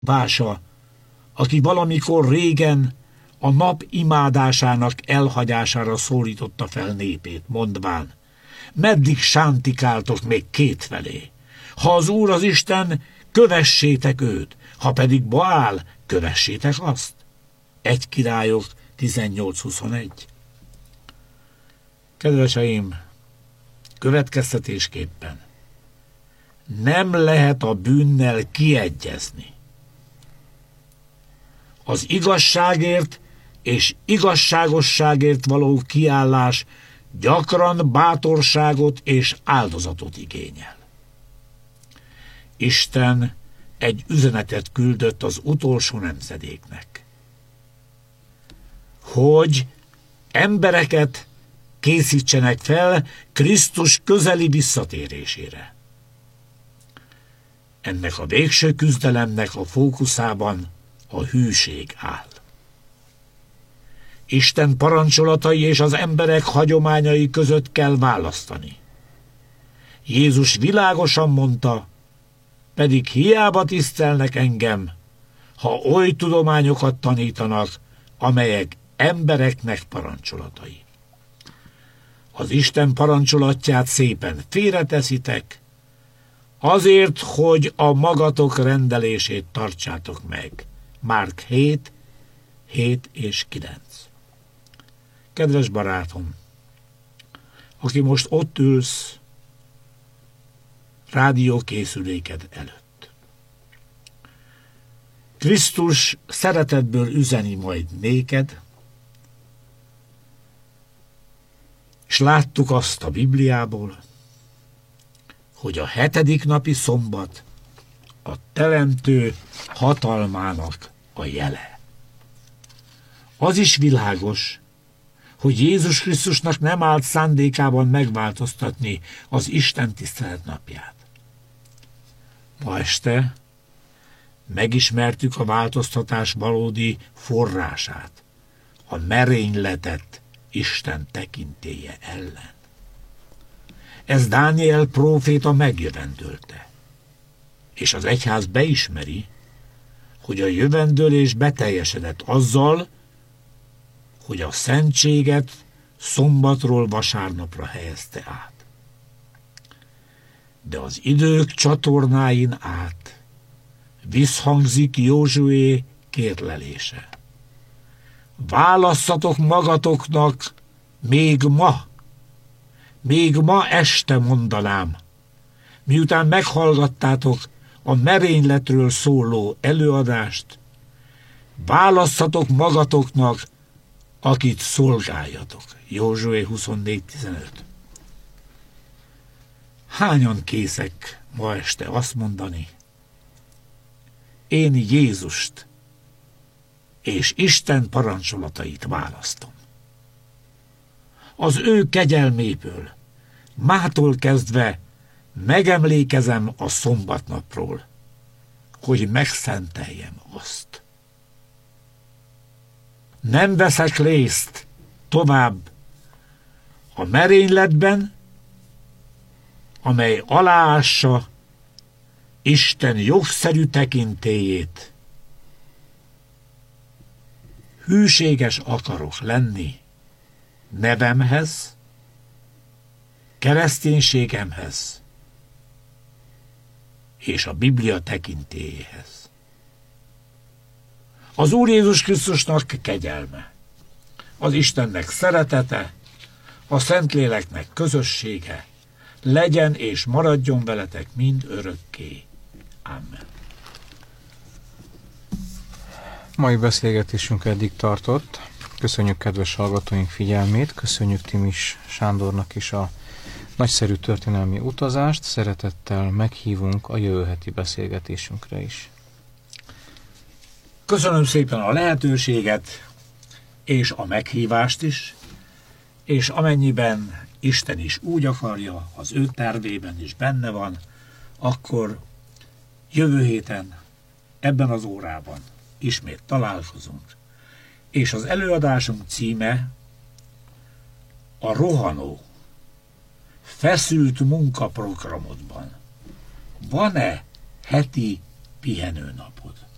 vása, aki valamikor régen a nap imádásának elhagyására szólította fel népét, mondván: meddig sántikáltok még kétfelé? Ha az Úr az Isten, kövessétek őt, ha pedig Baál, kövessétek azt. 1 Királyok 18:21. Kedveseim, következtetésképpen nem lehet a bűnnel kiegyezni. Az igazságért és igazságosságért való kiállás gyakran bátorságot és áldozatot igényel. Isten egy üzenetet küldött az utolsó nemzedéknek, hogy embereket készítsenek fel Krisztus közeli visszatérésére. Ennek a végső küzdelemnek a fókuszában a hűség áll. Isten parancsolatai és az emberek hagyományai között kell választani. Jézus világosan mondta: pedig hiába tisztelnek engem, ha oly tudományokat tanítanak, amelyek embereknek parancsolatai. Az Isten parancsolatját szépen félreteszitek, azért, hogy a magatok rendelését tartsátok meg. Márk 7, 7 és 9. Kedves barátom, aki most ott ülsz rádiókészüléked előtt, Krisztus szeretetből üzeni majd néked, és láttuk azt a Bibliából, hogy a 7. napi szombat a Teremtő hatalmának a jele. Az is világos, hogy Jézus Krisztusnak nem állt szándékában megváltoztatni az Isten tisztelet napját. Ma este megismertük a változtatás valódi forrását, a merényletet Isten tekintélye ellen. Ez Dániel próféta megjövendölte, és az egyház beismeri, hogy a jövendőlés beteljesedett azzal, hogy a szentséget szombatról vasárnapra helyezte át. De az idők csatornáin át visszhangzik Józsué kérlelése: válasszatok magatoknak még ma este mondanám, miután meghallgattátok a merényletről szóló előadást, válasszatok magatoknak, akit szolgáljatok. Józsué 24:15. Hányan készek ma este azt mondani: én Jézust és Isten parancsolatait választom. Az ő kegyelméből mától kezdve megemlékezem a szombatnapról, hogy megszenteljem azt. Nem veszek részt tovább a merényletben, amely aláássa Isten jogszerű tekintélyét. Hűséges akarok lenni nevemhez, kereszténységemhez és a Biblia tekintélyéhez. Az Úr Jézus Krisztusnak kegyelme, az Istennek szeretete, a Szentléleknek közössége legyen és maradjon veletek mind örökké. Amen. Mai beszélgetésünk eddig tartott. Köszönjük kedves hallgatóink figyelmét, köszönjük Timis Sándornak is a nagyszerű történelmi utazást, szeretettel meghívunk a jövő heti beszélgetésünkre is. Köszönöm szépen a lehetőséget és a meghívást is, és amennyiben Isten is úgy akarja, az ő tervében is benne van, akkor jövő héten ebben az órában ismét találkozunk, és az előadásunk címe a rohanó, feszült munkaprogramodban van-e heti pihenőnapod?